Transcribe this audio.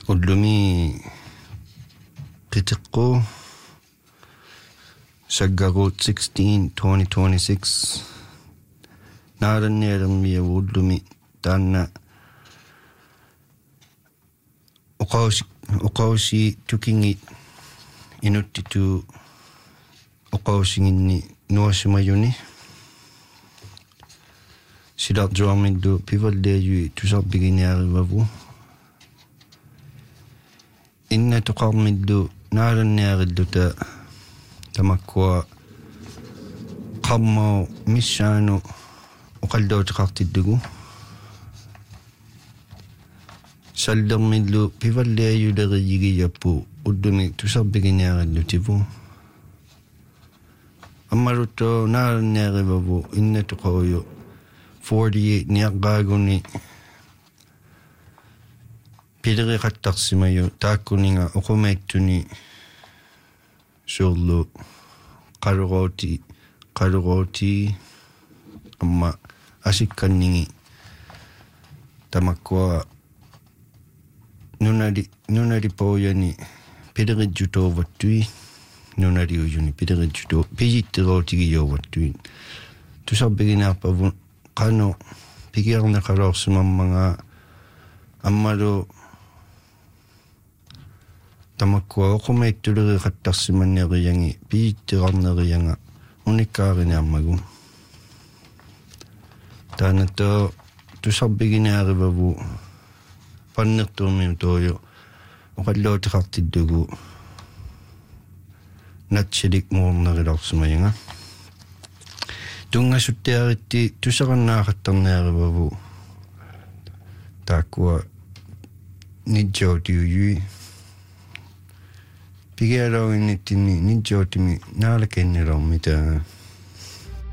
Ullumi qitiqqu saggaruut 16 2026 naarannialermia ullumi taanna uqausi tukingi inuttitu uqausinginni nuasimayuni silarjuarmillu pivalleaju tusarbiginiarivavu inna tuqarmillu naaranniarilluta tamakkua qammau missaanu uqalluutiqartiddugu sallermillu pivalleajuleriyigiyappu ullumi tusarbiginiarillutivu ammalutto naaranniarivavu inna tuqauyu 48 niaqqaaguni pileriqattarsimayu taakkuninga uqumaittuni suurlu qaluruuti amma asikkanningi tamakkua nunari pouyani pilerijjutovattui nunariujuni pilerijjuto pijitteruutigiyovattui tusarbiginaarpavu qanu pigiarnaqaloorsumammanga ammalu tamakkua uqumaittuleriqattarsimannieriyangi pijitteqarneriyanga unikkaariniarmagu taanato tusarbiginaarivavu pannertuumiu tooyo uqalluutiqartiddugu natsilik muornerilarsumayanga tungasuttiaritti tusaqannaaqattarniarivavu taakkua nijjautiuyui pigialoinnittini nijjautimi naalakennilarmita